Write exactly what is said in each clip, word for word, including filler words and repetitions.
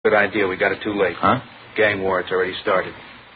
Good idea. We got it too late. Huh? Gang war, it's already started.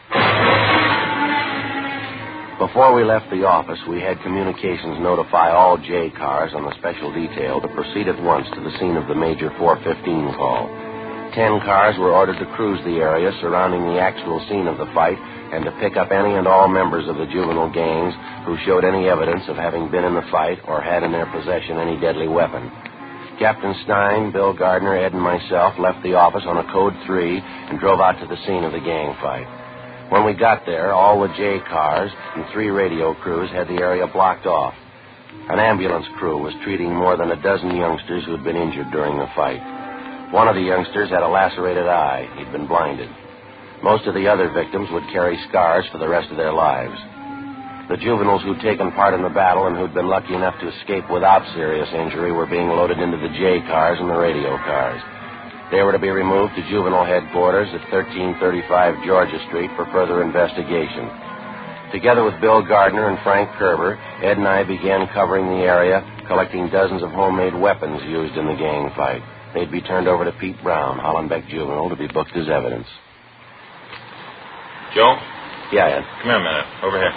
Before we left the office, we had communications notify all J cars on the special detail to proceed at once to the scene of the Major four fifteen call. Ten cars were ordered to cruise the area surrounding the actual scene of the fight and to pick up any and all members of the juvenile gangs who showed any evidence of having been in the fight or had in their possession any deadly weapon. Captain Stein, Bill Gardner, Ed, and myself left the office on a code three and drove out to the scene of the gang fight. When we got there, all the J cars and three radio crews had the area blocked off. An ambulance crew was treating more than a dozen youngsters who had been injured during the fight. One of the youngsters had a lacerated eye. He'd been blinded. Most of the other victims would carry scars for the rest of their lives. The juveniles who'd taken part in the battle and who'd been lucky enough to escape without serious injury were being loaded into the J cars and the radio cars. They were to be removed to juvenile headquarters at thirteen thirty-five Georgia Street for further investigation. Together with Bill Gardner and Frank Kerber, Ed and I began covering the area, collecting dozens of homemade weapons used in the gang fight. They'd be turned over to Pete Brown, Hollenbeck Juvenile, to be booked as evidence. Joe? Yeah, Ed. Come here a minute. Over here.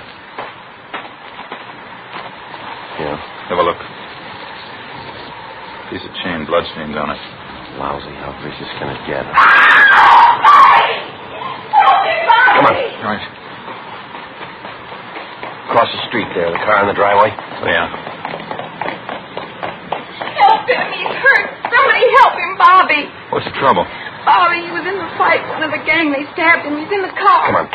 Yeah. Have a look. Piece of chain, bloodstains on it. Lousy. How vicious can it get? Come on. All right. Across the street there, the car in the driveway. Oh, yeah. Help him. He's hurt. Somebody help him, Bobby. What's the trouble? Bobby, he was in the fight. One of the gang, they stabbed him. He's in the car. Come on.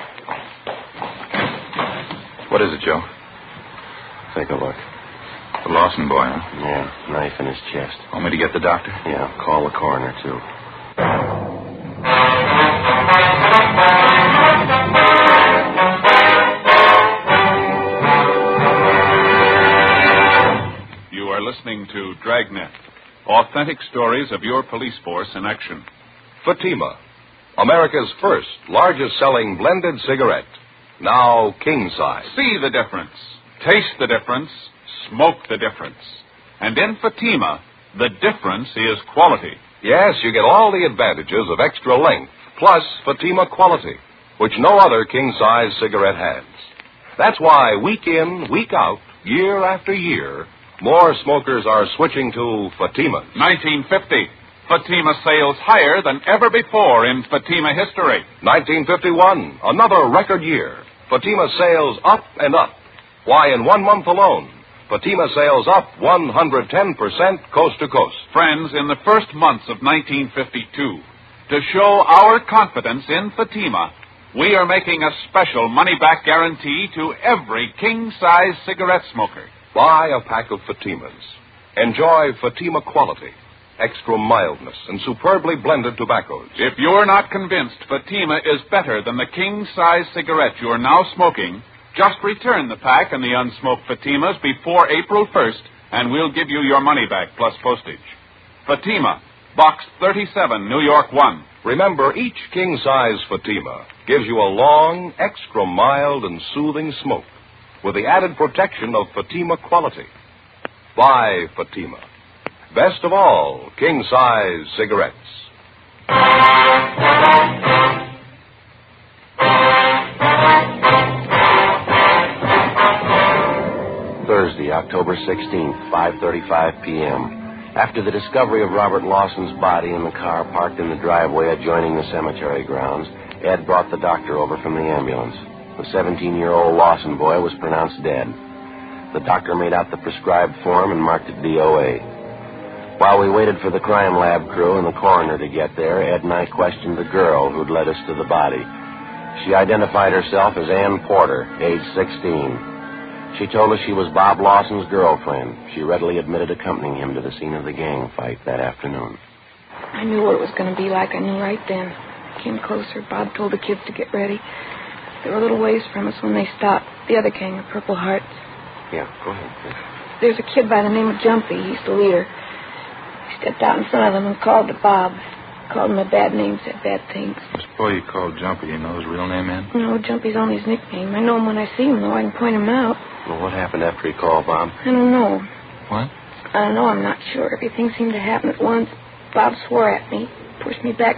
What is it, Joe? Take a look. The Lawson boy, huh? Yeah, knife in his chest. Want me to get the doctor? Yeah, call the coroner, too. You are listening to Dragnet, authentic stories of your police force in action. Fatima, America's first largest-selling blended cigarette, now king-size. See the difference, taste the difference, smoke the difference. And in Fatima, the difference is quality. Yes, you get all the advantages of extra length, plus Fatima quality, which no other king-size cigarette has. That's why week in, week out, year after year, more smokers are switching to Fatima. nineteen fifty, Fatima sales higher than ever before in Fatima history. nineteen fifty-one, another record year. Fatima sales up and up. Why, in one month alone, Fatima sales up one hundred ten percent coast to coast. Friends, in the first months of nineteen fifty-two, to show our confidence in Fatima, we are making a special money-back guarantee to every king-size cigarette smoker. Buy a pack of Fatimas. Enjoy Fatima quality, extra mildness, and superbly blended tobaccos. If you're not convinced Fatima is better than the king-size cigarette you're now smoking, just return the pack and the unsmoked Fatimas before April first, and we'll give you your money back plus postage. Fatima, Box thirty-seven, New York one. Remember, each king-size Fatima gives you a long, extra mild, and soothing smoke with the added protection of Fatima quality. Buy Fatima. Best of all, king-size cigarettes. Thursday, October sixteenth, five thirty-five p.m. After the discovery of Robert Lawson's body in the car parked in the driveway adjoining the cemetery grounds, Ed brought the doctor over from the ambulance. The seventeen-year-old Lawson boy was pronounced dead. The doctor made out the prescribed form and marked it D O A. While we waited for the crime lab crew and the coroner to get there, Ed and I questioned the girl who'd led us to the body. She identified herself as Ann Porter, age sixteen. She told us she was Bob Lawson's girlfriend. She readily admitted accompanying him to the scene of the gang fight that afternoon. I knew what it was going to be like. I knew right then. I came closer. Bob told the kids to get ready. They were a little ways from us when they stopped. The other gang, the Purple Hearts. Yeah, go ahead. There's a kid by the name of Jumpy. He's the leader. He stepped out in front of them and called to Bob. Called him a bad name, said bad things. This boy you called Jumpy, you know his real name, Ann? No, Jumpy's only his nickname. I know him when I see him, though. I can point him out. Well, what happened after he called, Bob? I don't know. What? I don't know. I'm not sure. Everything seemed to happen at once. Bob swore at me, pushed me back